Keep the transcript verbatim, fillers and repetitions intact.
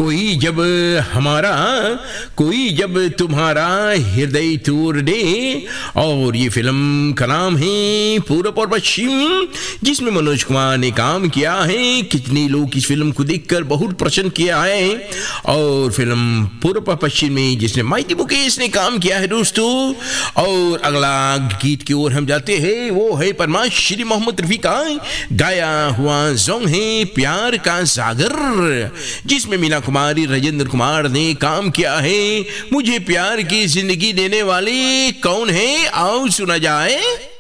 कोई जब हमारा कोई जब तुम्हारा हृदय तोड़ दे। और ये फिल्म का नाम है पूरब और पश्चिम, जिसमें मनोज कुमार ने काम किया है। कितने लोग इस फिल्म को देखकर बहुत प्रसन्न किया है। और फिल्म पूरब और पश्चिम में जिसने माइती मुकेश ने काम किया है दोस्तों। और अगला गीत की ओर हम जाते हैं, वो है परमाश्री मोहम्मद रफी का गाया हुआ सॉन्ग है प्यार का सागर, जिसमें मीना कुमारी राजेंद्र कुमार ने काम किया है। मुझे प्यार की जिंदगी देने वाले कौन है, आओ सुना जाए।